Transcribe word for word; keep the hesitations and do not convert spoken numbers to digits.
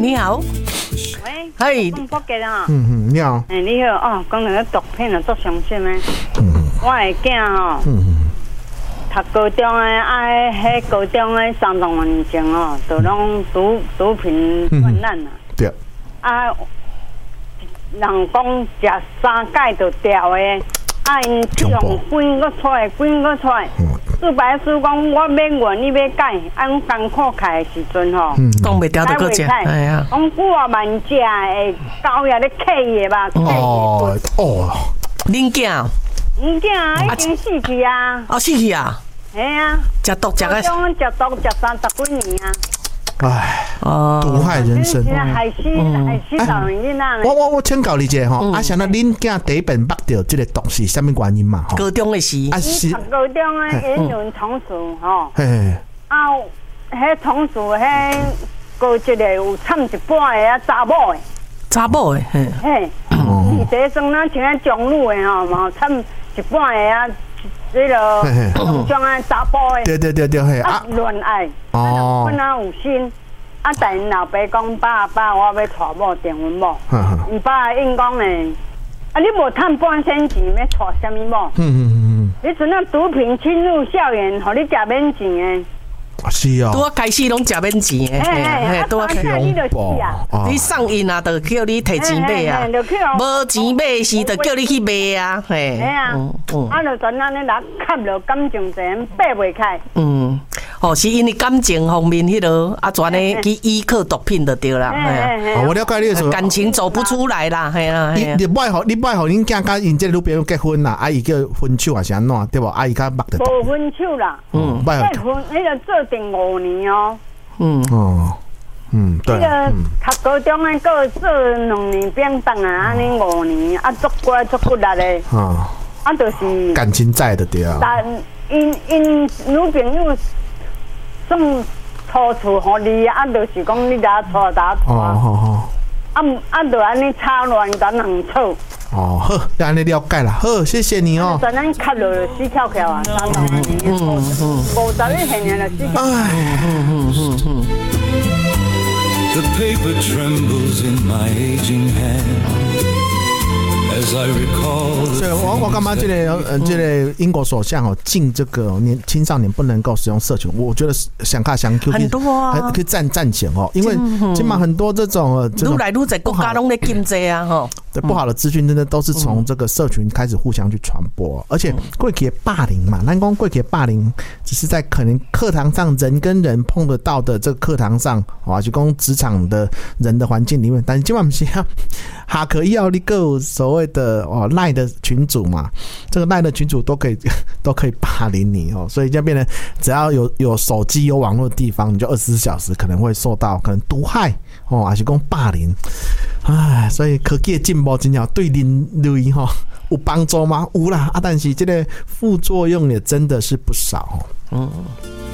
你好。 喂， 嘿， 中国嘅啊。 嗯嗯，你好。 哎，你好哦，讲那个毒品啊，足伤心的。嗯。我的囝哦。嗯嗯。读高中的，啊，迄高中的三十年前哦，都拢毒毒品泛滥啊。 对。 啊，人讲食三届就掉的，啊，因去用滚个出来，滚个出来。四白叔讲，我免愿你要改，按艰苦开的时阵吼， 讲袂掉就搁食，哎呀， 讲我万食的高压咧客的吧， 哦哦， 恁囝， 恁囝已经死去啊， 哦死去啊， 系啊， 食毒食个， 种食毒食三十几年啊， 唉，毒害人生， 害死害死老人囡仔。 我我我请教你一下吼，啊，像那恁囝第一遍捌到这个毒是什么原因嘛？吼， 高中的时， 啊是高中的演员同事吼， 嘿， 啊，迄同事迄高一个有掺一半的啊查某的， 查某的，嘿， 嘿，二第生咱像迄中女的吼，嘛掺一半的啊。这个像啊查甫的， 对对对对，嘿啊恋爱， 哦， 本来有心，啊，但因老爸讲爸爸，我要娶某订婚某，伊爸应讲呢，啊，你无趁半仙钱，要娶什么某？嗯嗯嗯，你像那毒品侵入校园，互你食免钱的。 是哦， 拄啊开始拢食免钱的， 嘿嘿，拄啊开始你就死啊！ 你上瘾啊，就叫你摕钱买啊，无钱买是就叫你去买啊，嘿。 嘿啊，啊，就全安尼人陷落感情线，爬袂开。 嗯，哦，是因为感情方面迄落啊，全呢去依靠毒品就对啦，嘿啊。我了解你的感情走不出来啦，嘿啦。 你你莫互你莫互恁囝甲因这个女朋友结婚啦，啊伊叫分手还是安怎，对无？啊伊较捌得。 无分手啦，嗯，结婚迄个做定五年哦。嗯哦，嗯，对。 迄个读高中的，个做两年兵当啊，安尼五年，啊，足乖足骨力的。啊，啊，就是感情在的对啊。 但因因女朋友送初处互你，啊，就是讲你家错打错。哦哦哦。啊啊，就安尼吵乱咱两吵。 哦，好，安尼了解啦。好，谢谢你哦。 咱咱卡落死翘翘啊，三十年，五十一岁年就死翘。唉，嗯嗯嗯嗯。 The paper trembles in my aging hand. 所以我我干嘛这个呃这个英国首相哦禁这个年青少年不能够使用社群，我觉得想看想 Q 很多啊， 可以站站前哦，因为起码很多这种愈来愈在国家拢在禁这啊哈， 对不好的资讯真的都是从这个社群开始互相去传播，而且过去的霸凌嘛，咱讲过去的霸凌只是在可能课堂上人跟人碰得到的这个课堂上啊，就讲职场的人的环境里面，但是今晚不是啊，哈可以要你个所谓的哦赖的群组嘛，这个赖的群组都可以都可以霸凌你哦，所以就变成只要有有手机有网络的地方，你就二十四小时可能会受到可能毒害哦，还是讲霸凌，唉，所以科技的进步真正对人类哈有帮助吗？有啦啊，但是这个副作用也真的是不少哦。嗯。